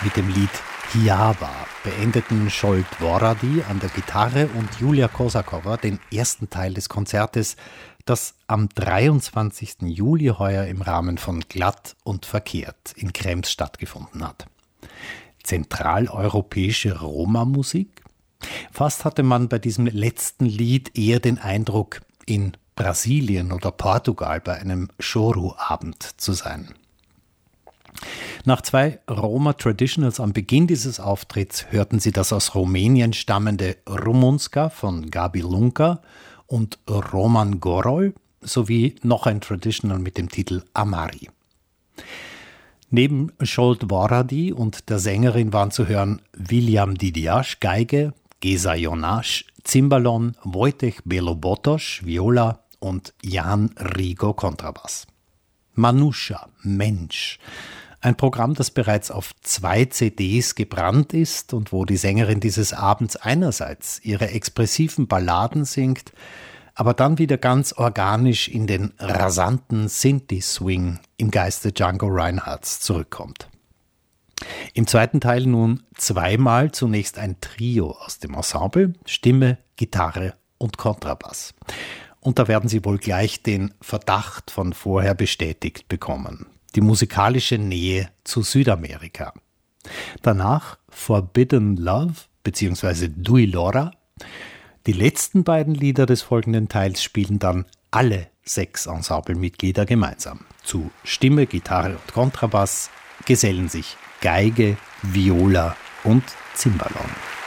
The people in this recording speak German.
Mit dem Lied Hiaba beendeten Zsolt Váradi an der Gitarre und Julia Kosakowa den ersten Teil des Konzertes, das am 23. Juli heuer im Rahmen von Glatt und Verkehrt in Krems stattgefunden hat. Zentraleuropäische Roma-Musik? Fast hatte man bei diesem letzten Lied eher den Eindruck, in Brasilien oder Portugal bei einem Choro-Abend zu sein. Nach 2 Roma-Traditionals am Beginn dieses Auftritts hörten Sie das aus Rumänien stammende Rumunska von Gabi Lunca und Roman Gorol sowie noch ein Traditional mit dem Titel Amari. Neben Zsolt Váradi und der Sängerin waren zu hören William Didiasz Geige, Geza Jonász Cimbalom, Wojtek Belobotos Viola und Jan Rigo Kontrabass. Manusha, Mensch. Ein Programm, das bereits auf 2 CDs gebrannt ist und wo die Sängerin dieses Abends einerseits ihre expressiven Balladen singt, aber dann wieder ganz organisch in den rasanten Synthi-Swing im Geiste Django Reinhardts zurückkommt. Im zweiten Teil nun zweimal zunächst ein Trio aus dem Ensemble, Stimme, Gitarre und Kontrabass. Und da werden Sie wohl gleich den Verdacht von vorher bestätigt bekommen. Die musikalische Nähe zu Südamerika. Danach Forbidden Love bzw. Duilora. Die letzten beiden Lieder des folgenden Teils spielen dann alle 6 Ensemblemitglieder gemeinsam. Zu Stimme, Gitarre und Kontrabass gesellen sich Geige, Viola und Cimbalom.